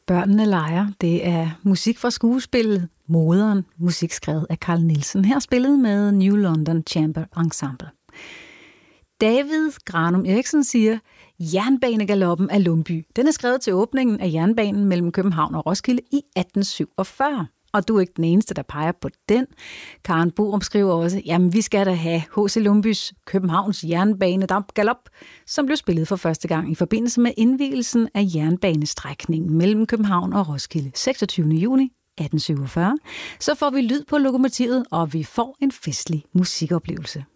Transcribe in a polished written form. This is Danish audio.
Børnene leger. Det er musik fra skuespillet Moderen, musik skrevet af Carl Nielsen. Her spillet med New London Chamber Ensemble. David Granum Eriksen siger, Jernbanegaloppen af Lumbye. Den er skrevet til åbningen af jernbanen mellem København og Roskilde i 1847. Og du er ikke den eneste, der peger på den. Karen Borum skriver også, jamen vi skal da have H.C. Lumbyes Københavns Jernbanegalop, som blev spillet for første gang i forbindelse med indvielsen af jernbanestrækningen mellem København og Roskilde 26. juni 1847. Så får vi lyd på lokomotivet, og vi får en festlig musikoplevelse.